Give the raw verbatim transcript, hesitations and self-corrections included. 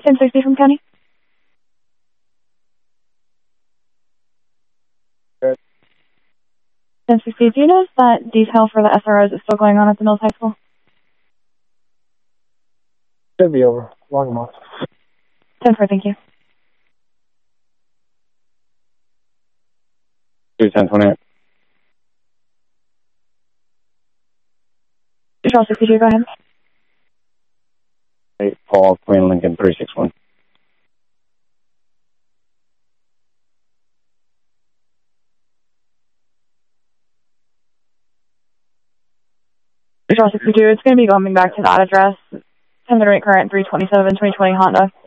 ten sixty from County. Good. ten sixty, do you know if that detail for the S R Os is still going on at the Mills High School? Should be over. Long enough. ten four, thank you. two ten twenty-eight. Charles sixty-two, go ahead. eight Paul, Queen Lincoln, three six one. Charles sixty-two, it's going to be going back to that address. ten to rate current three twenty-seven, twenty twenty Honda.